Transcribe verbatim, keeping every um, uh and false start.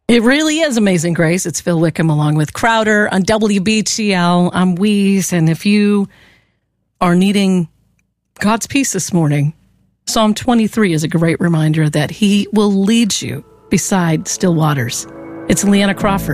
It really is Amazing Grace. It's Phil Wickham along with Crowder on W B T L. I'm Weeze, and if you are needing God's peace this morning, Psalm twenty-three is a great reminder that he will lead you beside still waters. It's Leanna Crawford.